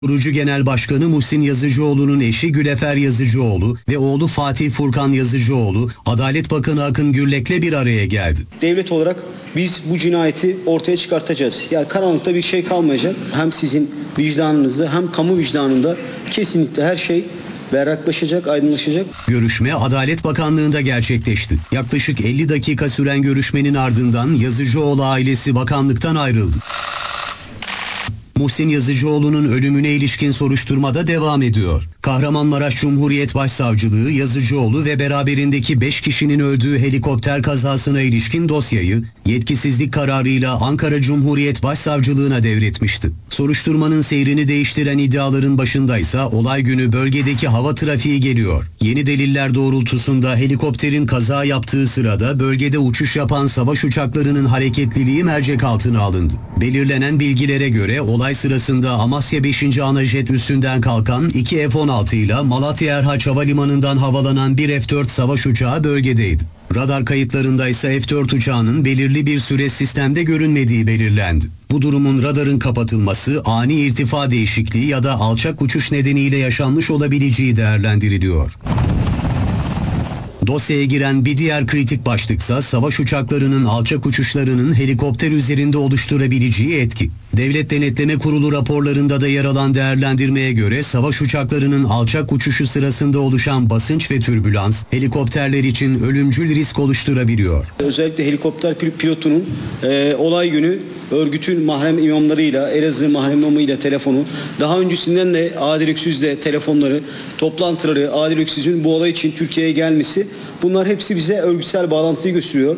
Kurucu Genel Başkanı Muhsin Yazıcıoğlu'nun eşi Gülefer Yazıcıoğlu ve oğlu Fatih Furkan Yazıcıoğlu, Adalet Bakanı Akın Gürlek'le bir araya geldi. Devlet olarak biz bu cinayeti ortaya çıkartacağız. Yani karanlıkta bir şey kalmayacak. Hem sizin vicdanınızda hem kamu vicdanında kesinlikle her şey berraklaşacak, aydınlaşacak. Görüşme Adalet Bakanlığı'nda gerçekleşti. Yaklaşık 50 dakika süren görüşmenin ardından Yazıcıoğlu ailesi bakanlıktan ayrıldı. Muhsin Yazıcıoğlu'nun ölümüne ilişkin soruşturmada devam ediyor. Kahramanmaraş Cumhuriyet Başsavcılığı Yazıcıoğlu ve beraberindeki 5 kişinin öldüğü helikopter kazasına ilişkin dosyayı yetkisizlik kararıyla Ankara Cumhuriyet Başsavcılığına devretmişti. Soruşturmanın seyrini değiştiren iddiaların başındaysa olay günü bölgedeki hava trafiği geliyor. Yeni deliller doğrultusunda helikopterin kaza yaptığı sırada bölgede uçuş yapan savaş uçaklarının hareketliliği mercek altına alındı. Belirlenen bilgilere göre olay sırasında Amasya 5. Anajet üssünden kalkan 2 F-16 ile Malatya Erhaç Havalimanı'ndan havalanan bir F-4 savaş uçağı bölgedeydi. Radar kayıtlarında ise F-4 uçağının belirli bir süre sistemde görünmediği belirlendi. Bu durumun radarın kapatılması, ani irtifa değişikliği ya da alçak uçuş nedeniyle yaşanmış olabileceği değerlendiriliyor. Dosyaya giren bir diğer kritik başlıksa savaş uçaklarının alçak uçuşlarının helikopter üzerinde oluşturabileceği etki. Devlet Denetleme Kurulu raporlarında da yer alan değerlendirmeye göre savaş uçaklarının alçak uçuşu sırasında oluşan basınç ve türbülans helikopterler için ölümcül risk oluşturabiliyor. Özellikle helikopter pilotunun olay günü örgütün mahrem imamlarıyla, Elazığ mahrem imamıyla telefonu, daha öncesinden de Adil Öksüz'le telefonları, toplantıları, Adil Öksüz'ün bu olay için Türkiye'ye gelmesi, bunlar hepsi bize örgütsel bağlantıyı gösteriyor.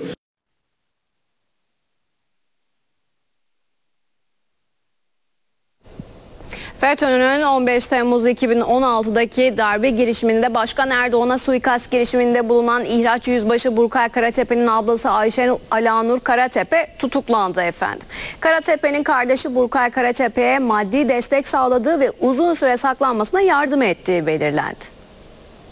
FETÖ'nün 15 Temmuz 2016'daki darbe girişiminde Başkan Erdoğan'a suikast girişiminde bulunan İhraç Yüzbaşı Burkay Karatepe'nin ablası Ayşe Alanur Karatepe tutuklandı efendim. Karatepe'nin kardeşi Burkay Karatepe'ye maddi destek sağladığı ve uzun süre saklanmasına yardım ettiği belirlendi.